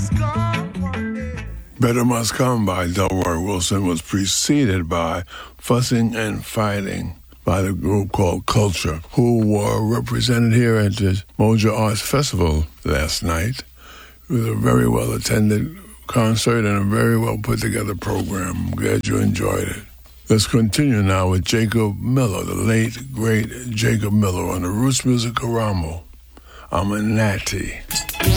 Better Must Come by Delroy Wilson was preceded by Fussing and Fighting by the group called Culture, who were represented here at the Moja Arts Festival last night. It was a very well-attended concert and a very well-put-together program. I'm glad you enjoyed it. Let's continue now with Jacob Miller, the late, great Jacob Miller on the Roots Music Karamo. I'm a natty.